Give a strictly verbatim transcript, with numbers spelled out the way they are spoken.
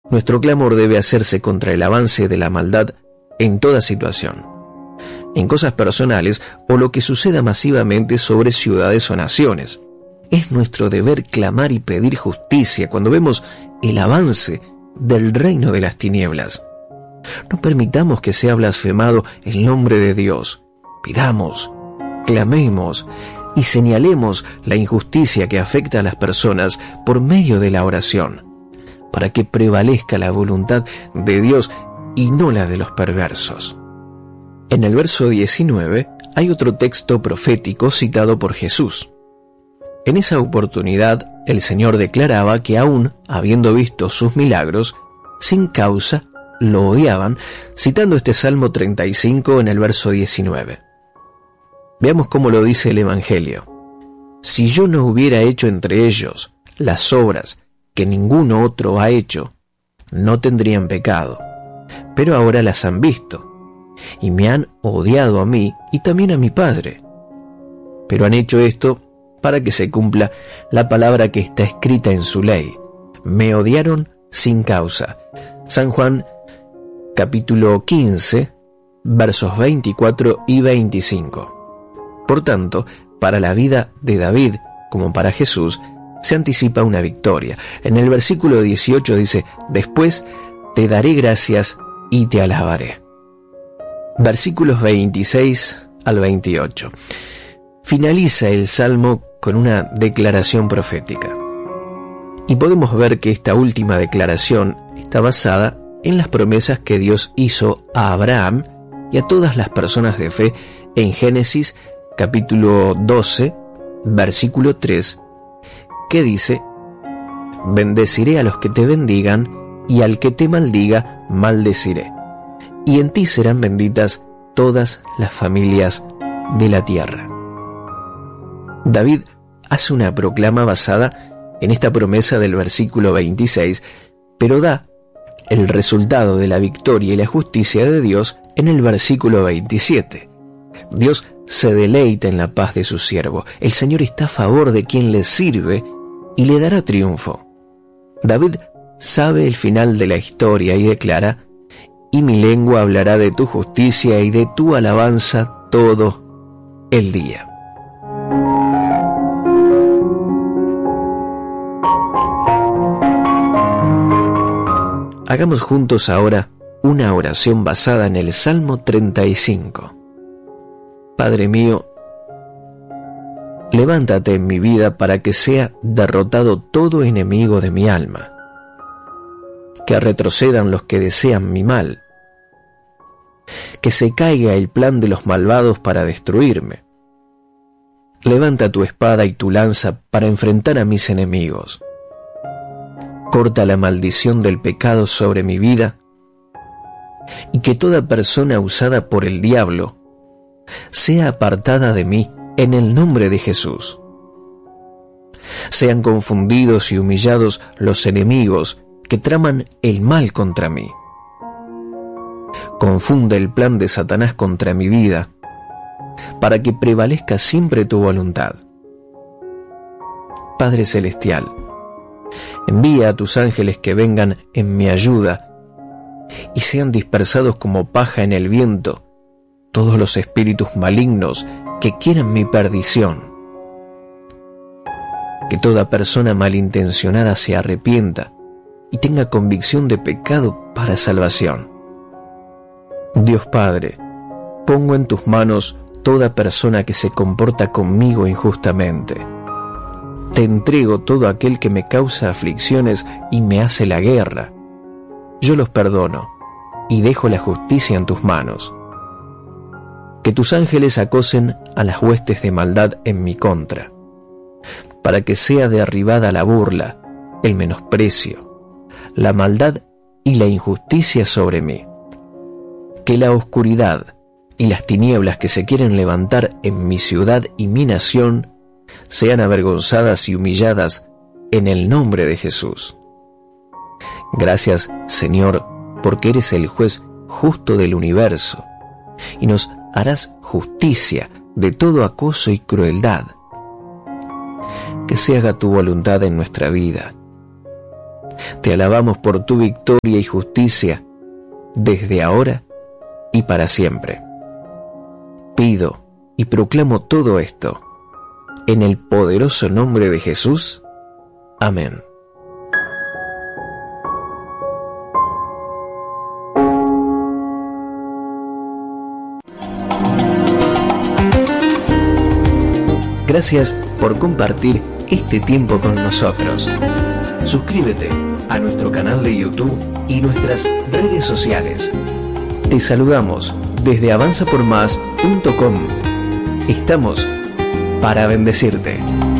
Nuestro clamor debe hacerse contra el avance de la maldad en toda situación, en cosas personales o lo que suceda masivamente sobre ciudades o naciones. Es nuestro deber clamar y pedir justicia cuando vemos el avance del reino de las tinieblas. No permitamos que sea blasfemado el nombre de Dios. Pidamos, clamemos y señalemos la injusticia que afecta a las personas por medio de la oración, para que prevalezca la voluntad de Dios y no la de los perversos. En el verso diecinueve hay otro texto profético citado por Jesús. En esa oportunidad, el Señor declaraba que aún habiendo visto sus milagros, sin causa lo odiaban, citando este Salmo treinta y cinco en el verso diecinueve. Veamos cómo lo dice el Evangelio. Si yo no hubiera hecho entre ellos las obras que ninguno otro ha hecho, no tendrían pecado, pero ahora las han visto, y me han odiado a mí y también a mi Padre. Pero han hecho esto para que se cumpla la palabra que está escrita en su ley. Me odiaron sin causa. San Juan, capítulo quince, versos veinticuatro y veinticinco. Por tanto, para la vida de David, como para Jesús, se anticipa una victoria. En el versículo dieciocho dice, después te daré gracias y te alabaré. Versículos veintiséis al veintiocho. Finaliza el Salmo con una declaración profética. Y podemos ver que esta última declaración está basada en las promesas que Dios hizo a Abraham y a todas las personas de fe en Génesis capítulo doce, versículo tres, que dice, bendeciré a los que te bendigan y al que te maldiga maldeciré, y en ti serán benditas todas las familias de la tierra. David hace una proclama basada en esta promesa del versículo veintiséis, pero da el resultado de la victoria y la justicia de Dios en el versículo veintisiete. Dios se deleita en la paz de su siervo. El Señor está a favor de quien le sirve y le dará triunfo. David sabe el final de la historia y declara, y mi lengua hablará de tu justicia y de tu alabanza todo el día. Hagamos juntos ahora una oración basada en el Salmo treinta y cinco. Padre mío, levántate en mi vida para que sea derrotado todo enemigo de mi alma, que retrocedan los que desean mi mal, que se caiga el plan de los malvados para destruirme. Levanta tu espada y tu lanza para enfrentar a mis enemigos. Corta la maldición del pecado sobre mi vida y que toda persona usada por el diablo sea apartada de mí en el nombre de Jesús. Sean confundidos y humillados los enemigos que traman el mal contra mí. Confunde el plan de Satanás contra mi vida, para que prevalezca siempre tu voluntad. Padre Celestial, envía a tus ángeles que vengan en mi ayuda y sean dispersados como paja en el viento todos los espíritus malignos que quieran mi perdición. Que toda persona malintencionada se arrepienta y tenga convicción de pecado para salvación. Dios Padre, pongo en tus manos toda persona que se comporta conmigo injustamente. Te entrego todo aquel que me causa aflicciones y me hace la guerra. Yo los perdono y dejo la justicia en tus manos. Que tus ángeles acosen a las huestes de maldad en mi contra, para que sea derribada la burla, el menosprecio, la maldad y la injusticia sobre mí. Que la oscuridad y las tinieblas que se quieren levantar en mi ciudad y mi nación sean avergonzadas y humilladas en el nombre de Jesús. Gracias, Señor, porque eres el juez justo del universo y nos harás justicia de todo acoso y crueldad. Que se haga tu voluntad en nuestra vida. Te alabamos por tu victoria y justicia, desde ahora y para siempre. Pido y proclamo todo esto, en el poderoso nombre de Jesús. Amén. Gracias por compartir este tiempo con nosotros. Suscríbete a nuestro canal de YouTube y nuestras redes sociales. Te saludamos desde avanza por más punto com. Estamos para bendecirte.